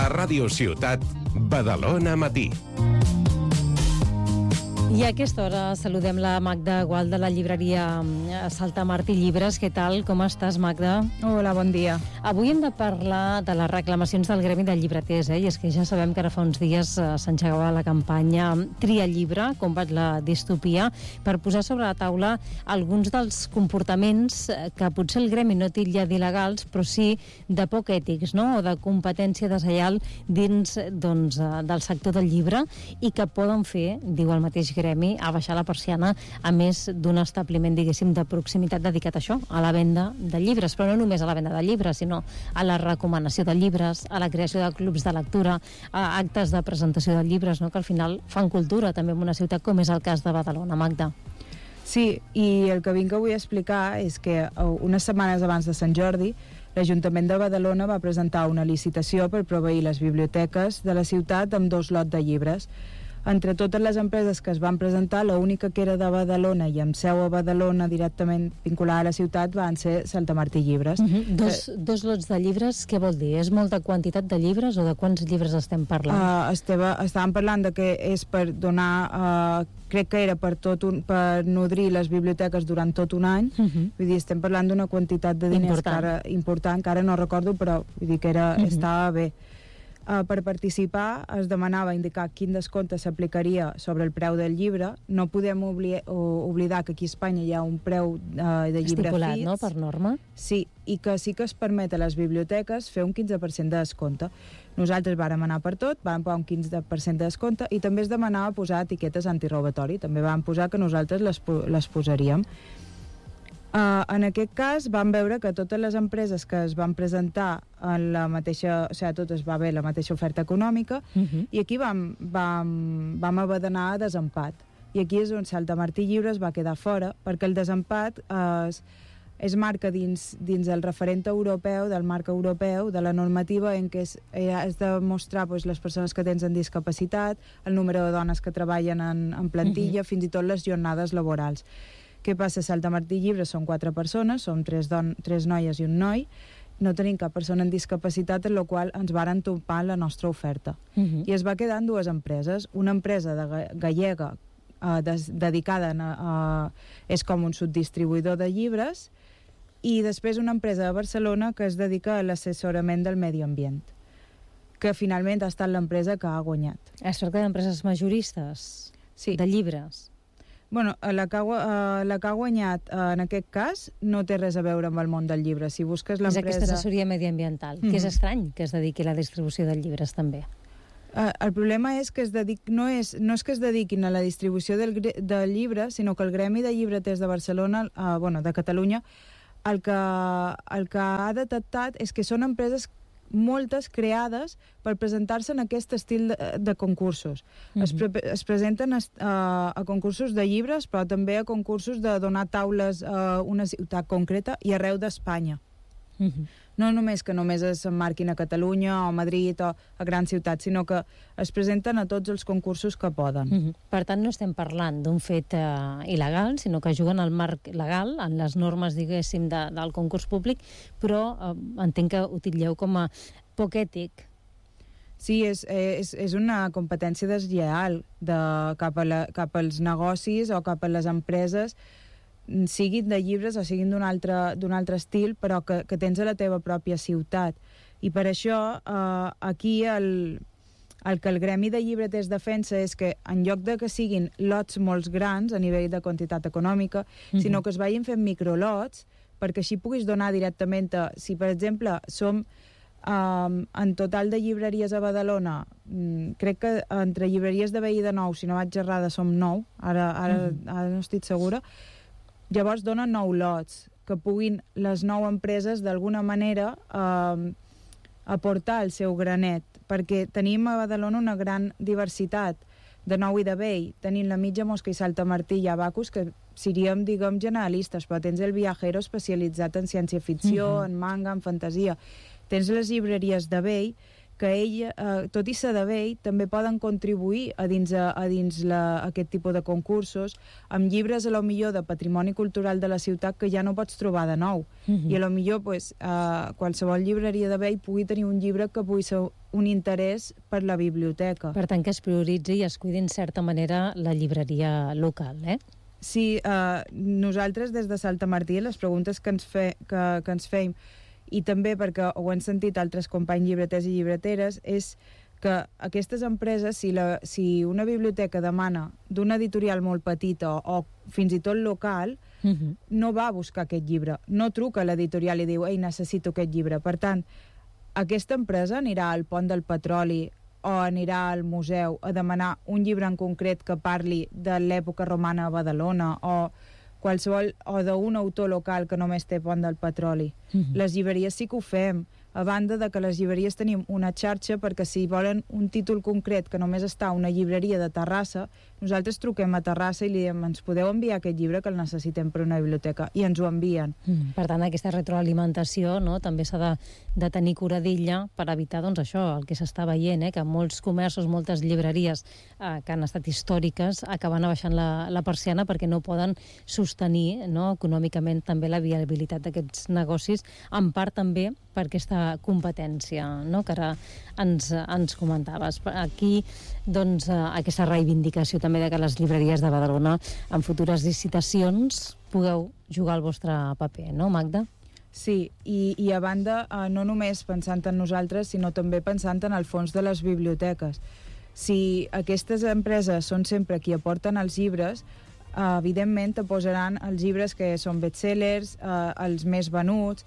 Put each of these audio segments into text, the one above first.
A Ràdio Ciutat, Badalona Matí. I a aquesta hora saludem la Magda Gual de la llibreria Salta Martí Llibres. Què tal? Com estàs, Magda? Hola, bon dia. Avui hem de parlar de les reclamacions del Gremi de Llibreters, I és que ja sabem que ara fa uns dies s'engegava la campanya Tria llibre, combat la distopia, per posar sobre la taula alguns dels comportaments que potser el Gremi no titlla d'il·legals, però sí de poc ètics, no? O de competència deslleial dins del sector del llibre, i que poden fer, diu el mateix Gremi, a baixar la persiana a més d'un establiment, diguéssim, de proximitat dedicat a això, a la venda de llibres, però no només a la venda de llibres, sinó a la recomanació de llibres, a la creació de clubs de lectura, a actes de presentació de llibres, no? Que al final fan cultura també en una ciutat com és el cas de Badalona, Magda. Sí, i el que vinc avui a explicar és que unes setmanes abans de Sant Jordi l'Ajuntament de Badalona va presentar una licitació per proveir les biblioteques de la ciutat amb 2 lots de llibres. Entre totes les empreses que es van presentar, l'única que era de Badalona i amb seu a Badalona directament vinculada a la ciutat van ser Salta Martí Llibres. Dos lots de llibres, què vol dir? És molta quantitat de llibres o de quants llibres estem parlant? Estàvem parlant de que és per donar, crec que era per nodrir les biblioteques durant tot un any. Vull dir, estem parlant d'una quantitat de diners important, que ara no recordo, però vull dir que estava bé. Per participar es demanava indicar quin descompte s'aplicaria sobre el preu del llibre. No podem oblidar que aquí a Espanya hi ha un preu de llibre estipulat, fix, no?, per norma. Sí, i que sí que es permet a les biblioteques fer un 15% de descompte. Nosaltres vàrem anar per tot, vàrem posar un 15% de descompte, i també es demanava posar etiquetes antirobatori. També vam posar que nosaltres les posaríem. En aquest cas vam veure que totes les empreses que es van presentar en la mateixa, o sigui, totes va haver la mateixa oferta econòmica, i aquí vam haver d'anar a desempat, i aquí és on Salta Martí Llibres va quedar fora, perquè el desempat es marca dins el referent europeu, del marc europeu, de la normativa, en què has de mostrar les persones que tens en discapacitat, el número de dones que treballen en plantilla, fins i tot les jornades laborals. Què passa? Salta Martí Llibres són 4 persones, som 3 noies i un noi, no tenim cap persona amb discapacitat, en la qual ens varen topar la nostra oferta. I es va quedar en 2 empreses, una empresa gallega dedicada és com un subdistribuïdor de llibres, i després una empresa de Barcelona que es dedica a l'assessorament del medi ambient, que finalment ha estat l'empresa que ha guanyat. Es tracta d'empreses majoristes, sí, de llibres. Bueno, la que ha guanyat en aquest cas no té res a veure amb el món del llibre. Si busques l'empresa... És aquesta assessoria mediambiental, que és estrany que es dediqui a la distribució de llibres també. El problema és que no és que es dediquin a la distribució del llibre, sinó que el Gremi de Llibreters de Barcelona, de Catalunya, el que ha detectat és que són empreses moltes creades per presentar-se en aquest estil de concursos. Es presenten a concursos de llibres, però també a concursos de donar taules a una ciutat concreta i arreu d'Espanya. No només que només s'emmarquin a Catalunya o a Madrid o a grans ciutats, sinó que es presenten a tots els concursos que poden. Per tant, no estem parlant d'un fet il·legal, sinó que juguen al marc legal, en les normes, diguéssim, del concurs públic, però entenc que ho titlleu com a poc ètic. Sí, és una competència deslleial cap als negocis o cap a les empreses, siguin de llibres o siguin d'un altre estil, però que tens a la teva pròpia ciutat. I per això aquí el que el Gremi de Llibreters defensa és que en lloc de que siguin lots molt grans a nivell de quantitat econòmica, sinó que es vagin fent microlots, perquè així puguis donar directament si per exemple som en total de llibreries a Badalona, crec que entre llibreries de Vall de Nou, si no vaig errada, som 9, ara no estic segura. Llavors donen 9 lots, que puguin les 9 empreses d'alguna manera aportar el seu granet, perquè tenim a Badalona una gran diversitat de Nou i de Vell. Tenim la Mitja Mosca i Salta Martí i Abacus, que seríem, diguem, generalistes, però tens el Viajero especialitzat en ciència-ficció, en manga, en fantasia. Tens les llibreries de Vell, que ell, tot i ser de vell, també poden contribuir a dins aquest tipus de concursos amb llibres a lo millor de patrimoni cultural de la ciutat que ja no pots trobar de nou. I a lo millor qualsevol llibreria de vell pugui tenir un llibre que pugui ser un interès per la biblioteca. Per tant, que es prioritzi i es cuidi en certa manera la llibreria local, Sí, nosaltres des de Saltamartí les preguntes que ens feim, i també perquè ho han sentit altres companys llibreters i llibreteres, és que aquestes empreses, si una biblioteca demana d'una editorial molt petita o fins i tot local, no va a buscar aquest llibre, no truca a l'editorial i diu «Ei, necessito aquest llibre». Per tant, aquesta empresa anirà al Pont del Petroli o anirà al museu a demanar un llibre en concret que parli de l'època romana a Badalona o qualsevol, o d'un autor local que només té Pont del Petroli. Les llibreries sí que ho fem, a banda de que les llibreries tenim una xarxa perquè si volen un títol concret que només està a una llibreria de Terrassa, nosaltres truquem a Terrassa i li diem ens podeu enviar aquest llibre que el necessitem per una biblioteca, i ens ho envien. Per tant, aquesta retroalimentació, no?, també s'ha de tenir cura d'ella per evitar, doncs, això, el que s'està veient, que molts comerços, moltes llibreries que han estat històriques acaben abaixant la persiana perquè no poden sostenir, no, econòmicament també la viabilitat d'aquests negocis, en part també per aquesta competència, no?, que ara ens comentaves. Aquí, doncs, aquesta reivindicació també de que les llibreries de Badalona en futures licitacions pugueu jugar el vostre paper, no, Magda? Sí, i a banda, no només pensant en nosaltres, sinó també pensant en el fons de les biblioteques. Si aquestes empreses són sempre qui aporten els llibres, evidentment te posaran els llibres que són bestsellers, els més venuts.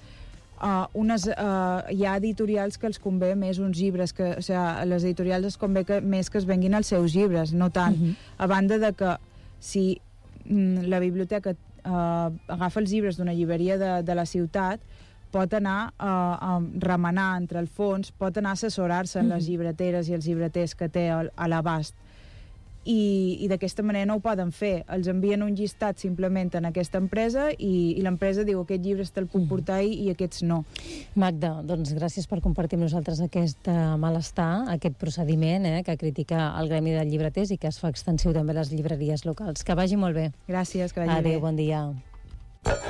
Hi ha editorials que els convé més uns llibres, a les editorials es convé més que es venguin els seus llibres, no tant. A banda de que si la biblioteca agafa els llibres d'una llibreria de la ciutat, pot anar a remenar entre el fons, pot anar a assessorar-se en les llibreteres i els llibreters que té a l'abast. I d'aquesta manera no ho poden fer. Els envien un llistat simplement en aquesta empresa i l'empresa diu aquest llibre te'l puc portar i aquests no. Magda, doncs gràcies per compartir amb nosaltres aquest malestar, aquest procediment que critica el Gremi de Llibreters i que es fa extensiu també a les llibreries locals. Que vagi molt bé. Gràcies, que vagi bé. Adéu, bon dia.